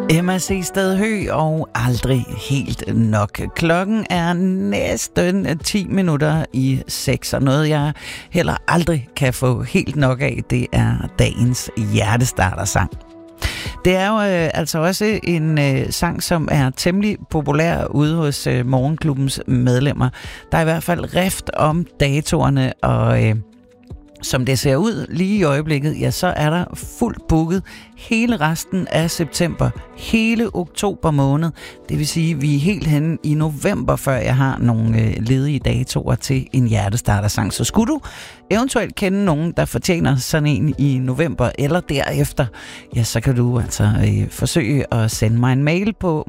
M.A.C. Stadhø og aldrig helt nok. Klokken er næsten 10 minutter i 6, og noget jeg heller aldrig kan få helt nok af, det er dagens hjertestartersang. Det er jo altså også en sang, som er temmelig populær ude hos Morgenklubbens medlemmer. Der er i hvert fald rift om datorerne, og som det ser ud lige i øjeblikket, ja, så er der fuldt booket hele resten af september, hele oktober måned. Det vil sige, at vi er helt henne i november, før jeg har nogle ledige datoer til en hjertestartersang. Så skulle du eventuelt kende nogen, der fortjener sådan en i november eller derefter, ja, så kan du altså forsøge at sende mig en mail på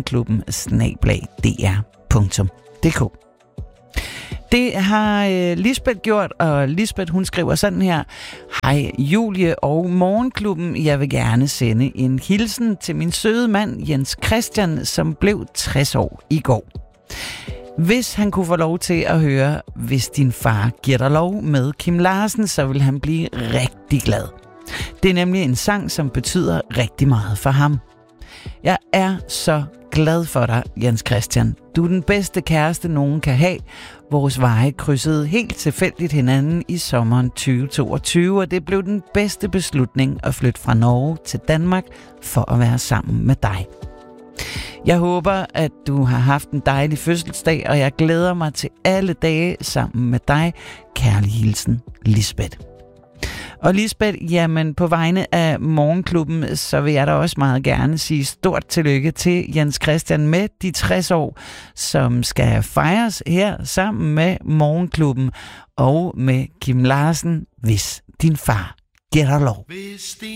morgenklubben@dr.dk. Det har Lisbeth gjort, og Lisbeth, hun skriver sådan her: Hej Julie og Morgenklubben, jeg vil gerne sende en hilsen til min søde mand Jens Christian, som blev 60 år i går. Hvis han kunne få lov til at høre Hvis din far giver dig lov med Kim Larsen, så vil han blive rigtig glad. Det er nemlig en sang, som betyder rigtig meget for ham. Jeg er så glad for dig, Jens Christian. Du er den bedste kæreste, nogen kan have. Vores veje krydsede helt tilfældigt hinanden i sommeren 2022, og det blev den bedste beslutning at flytte fra Norge til Danmark for at være sammen med dig. Jeg håber, at du har haft en dejlig fødselsdag, og jeg glæder mig til alle dage sammen med dig. Kærlig hilsen, Lisbeth. Og Lisbeth, jamen på vegne af Morgenklubben, så vil jeg da også meget gerne sige stort tillykke til Jens Christian med de 60 år, som skal fejres her sammen med Morgenklubben og med Kim Larsen, Hvis din far giver dig lov.